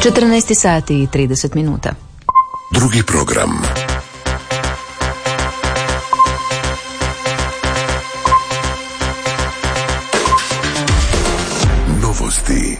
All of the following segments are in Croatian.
14 sati i 30 minuta. Drugi program. Novosti.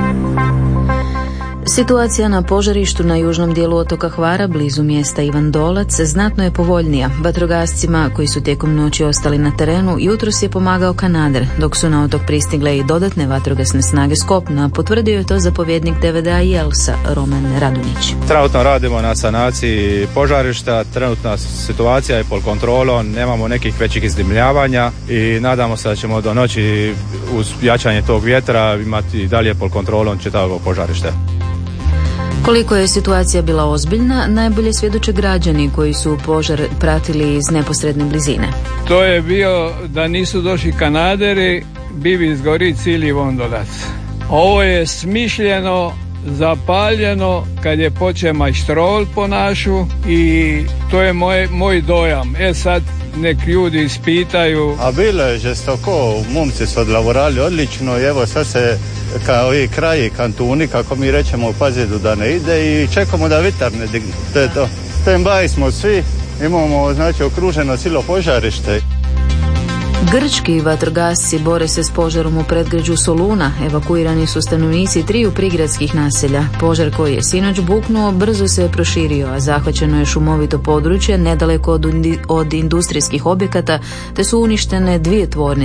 Situacija na požarištu na južnom dijelu otoka Hvara, blizu mjesta Ivan Dolac, znatno je povoljnija. Vatrogascima koji su tijekom noći ostali na terenu jutros je pomagao kanader, dok su na otok pristigle i dodatne vatrogasne snage s kopna, potvrdio je to zapovjednik DVD-a Jelsa Roman Radunić. Trenutno radimo na sanaciji požarišta, trenutna situacija je pod kontrolom, nemamo nekih većih izdimljavanja i nadamo se da ćemo do noći uz jačanje tog vjetra imati dalje pod kontrolom čitavog požarište. Koliko je situacija bila ozbiljna, najbolje svjedoče građani koji su požar pratili iz neposredne blizine. To je bio da nisu došli kanaderi, bi izgori cijeli Vondolac. Ovo je smišljeno, zapaljeno kad je počeo majstrol po našu i to je moj dojam. Sad nek ljudi ispitaju. A bilo je žestoko, momci su odlavorali odlično i evo sad se kao i kraji kantuni, kako mi rećemo, u Pazidu da ne ide i čekamo da vitar ne digne. To je to. Stand-by smo svi, imamo znači okruženo cijelo požarište. Grčki vatrogasci bore se s požarom u predgrađu Soluna. Evakuirani su stanovnici 3 prigradskih naselja. Požar koji je sinoć buknuo brzo se je proširio, a zahvaćeno je šumovito područje nedaleko od industrijskih objekata, te su uništene 2 tvornice